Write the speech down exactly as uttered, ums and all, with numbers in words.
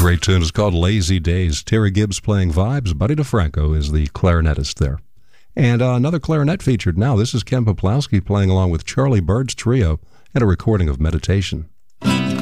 Great tune. It's called Lazy Days. Terry Gibbs playing vibes. Buddy DeFranco is the clarinetist there. And uh, another clarinet featured now. This is Ken Poplowski playing along with Charlie Bird's trio and a recording of Meditation.